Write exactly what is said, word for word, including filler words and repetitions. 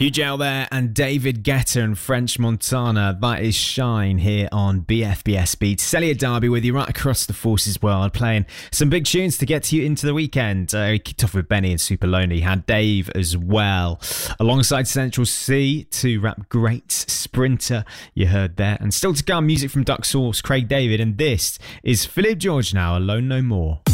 Hugel there and David Guetta and French Montana. That is Shine here on B F B S Beats. Celia Darby with you right across the Forces world, playing some big tunes to get you into the weekend. Uh, we kicked off with Benny and Super Lonely. Had Dave as well, alongside Central C, two rap greats. Sprinter, you heard there. And still to come, music from Duck Sauce, Craig David, and this is Philip George now, Alone No More.